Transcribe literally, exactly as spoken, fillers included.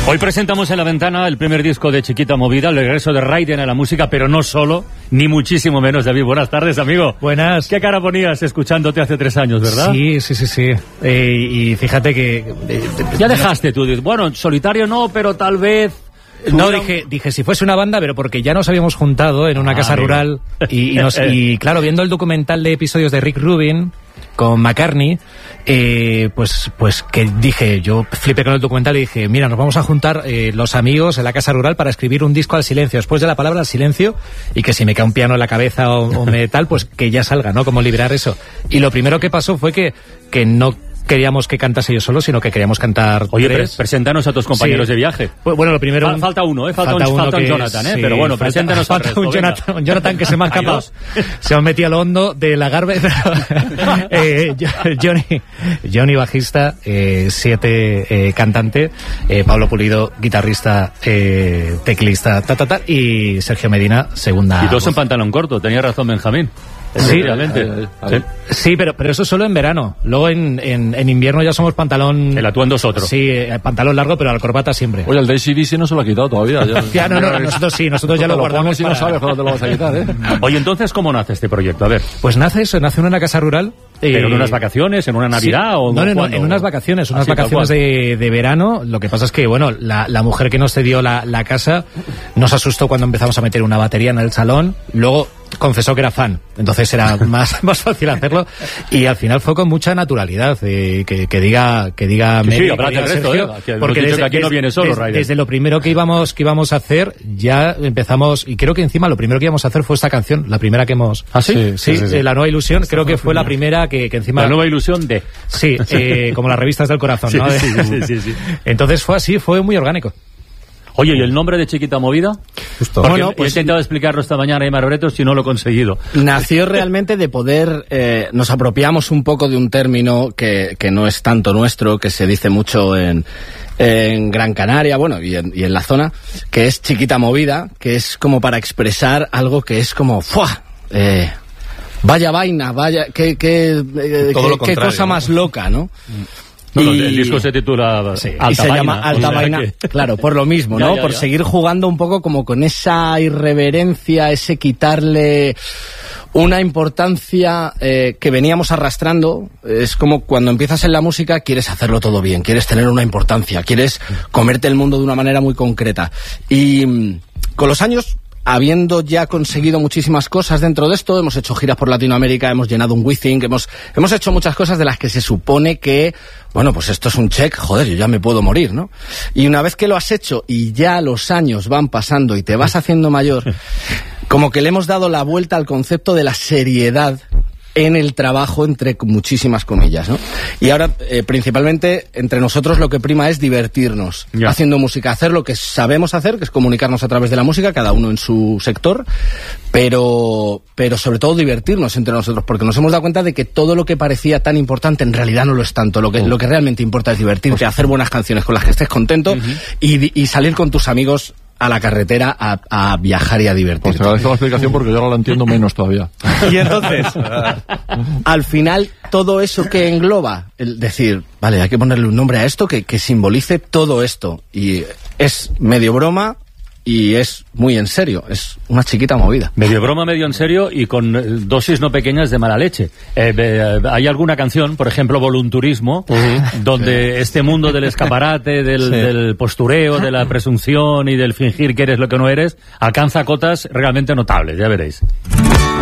Hoy presentamos en La Ventana el primer disco de Chiquita Movida, el regreso de Raiden a la música, pero no solo, ni muchísimo menos. David, buenas tardes, amigo. Buenas. ¿Qué cara ponías escuchándote hace tres años, verdad? Sí, sí, sí, sí. Eh, y fíjate que... Eh, ya dejaste tú, bueno, en solitario no, pero tal vez... No, dije, dije si fuese una banda, pero porque ya nos habíamos juntado en una ah, casa amigo. rural y, y, nos, y claro, viendo el documental de episodios de Rick Rubin con McCartney, eh, pues pues que dije, yo flipé con el documental y dije, mira, nos vamos a juntar eh, los amigos en la casa rural para escribir un disco al silencio, después de la palabra al silencio, y que si me cae un piano en la cabeza o, o me tal, pues que ya salga, ¿no? Como liberar eso. Y lo primero que pasó fue que, que no queríamos que cantase yo solo, sino que queríamos cantar Oye, tres. Pre preséntanos a tus compañeros sí. de viaje. Pues, bueno, lo primero... Fal falta uno, ¿eh? Falta, falta, un, uno falta que, un Jonathan, ¿eh? Sí, Pero bueno, falta, preséntanos falta al resto, un Jonathan, un Jonathan que se me ha escapado. Se me ha metido a lo hondo de la garbe. eh, Johnny, Johnny bajista, eh, siete eh, cantante, eh, Pablo Pulido, guitarrista, eh, teclista, ta, ta, ta, y Sergio Medina, segunda. Y dos voz. En pantalón corto, tenía razón Benjamín. Sí, realmente. Sí, sí, pero, pero eso solo en verano. Luego en, en, en invierno ya somos pantalón... El atuendo es otro. Sí, eh, pantalón largo, pero la corbata siempre. Oye, el de A C D C no se lo ha quitado todavía. Ya, ya no, no, nosotros sí, nosotros ya lo, lo guardamos y para... no sabes cuándo te lo vas a quitar, ¿eh? Oye, entonces, ¿cómo nace este proyecto? A ver. Pues nace eso, nace en una casa rural. ¿Pero eh, en unas vacaciones, en una Navidad sí, o no, no, no, ¿cuándo? en unas vacaciones, unas Así, vacaciones de, de verano. Lo que pasa es que, bueno, la, la mujer que nos cedió la, la casa nos asustó cuando empezamos a meter una batería en el salón. Luego confesó que era fan, entonces era más, más fácil hacerlo, y al final fue con mucha naturalidad, eh, que, que diga que diga sí, Mary, sí, que diga Sergio, resto, eh, que porque desde, desde, que aquí no viene solo, desde, desde lo primero que íbamos que íbamos a hacer ya empezamos, y creo que encima lo primero que íbamos a hacer fue esta canción, la primera que hemos... ¿Ah, sí? Sí, sí, sí, sí. Eh, La Nueva Ilusión, esta creo que fue la primera que, que encima... La Nueva Ilusión de... Sí, eh, como las revistas del corazón, sí, ¿no? Sí, sí, sí, sí. Entonces fue así, fue muy orgánico. Oye, ¿y el nombre de Chiquita Movida? Justo. Porque Bueno, pues, he intentado explicarlo esta mañana a Aymar Bretos y no lo he conseguido. Nació realmente de poder... Eh, nos apropiamos un poco de un término que, que no es tanto nuestro, que se dice mucho en, en Gran Canaria, bueno, y en, y en la zona, que es Chiquita Movida, que es como para expresar algo que es como... ¡Fua! Eh, vaya vaina, vaya... Qué, qué, eh, qué, qué cosa más loca, ¿no? No, no, el disco se titula sí, Alta y se Vaina, llama Alta o sea Vaina, que... claro, por lo mismo, ¿no? ya, ya, por ya. seguir jugando un poco como con esa irreverencia, ese quitarle una importancia eh, que veníamos arrastrando. Es como cuando empiezas en la música, quieres hacerlo todo bien, quieres tener una importancia, quieres comerte el mundo de una manera muy concreta. Y mmm, con los años... habiendo ya conseguido muchísimas cosas dentro de esto, hemos hecho giras por Latinoamérica, hemos llenado un WeThink, hemos, hemos hecho muchas cosas de las que se supone que, bueno, pues esto es un check, joder, yo ya me puedo morir, ¿no? Y una vez que lo has hecho y ya los años van pasando y te vas haciendo mayor, como que le hemos dado la vuelta al concepto de la seriedad en el trabajo, entre muchísimas comillas, ¿no? Y ahora, eh, principalmente, entre nosotros lo que prima es divertirnos, yeah. haciendo música, hacer lo que sabemos hacer, que es comunicarnos a través de la música, cada uno en su sector, pero, pero sobre todo divertirnos entre nosotros, porque nos hemos dado cuenta de que todo lo que parecía tan importante en realidad no lo es tanto. Lo que, uh. lo que realmente importa es divertirte, hacer buenas canciones con las que estés contento uh-huh. y, y salir con tus amigos a la carretera a, a viajar y a divertirte. Pues te agradezco la explicación porque yo ahora la entiendo menos todavía. Y entonces, al final, todo eso que engloba, el decir, vale, hay que ponerle un nombre a esto que, que simbolice todo esto. Y es medio broma y es muy en serio, es una chiquita movida. Medio broma, medio en serio y con eh, dosis no pequeñas de mala leche. Eh, eh, hay alguna canción, por ejemplo, Volunturismo, uh-huh. donde sí. este mundo del escaparate, del, sí. del postureo, de la presunción y del fingir que eres lo que no eres, alcanza cotas realmente notables, ya veréis.